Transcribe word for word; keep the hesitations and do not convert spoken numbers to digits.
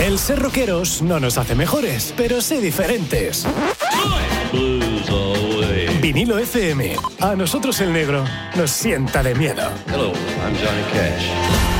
El ser rockeros no nos hace mejores, pero sí diferentes. Vinilo F M. A nosotros el negro nos sienta de miedo. Hello, I'm Johnny Cash.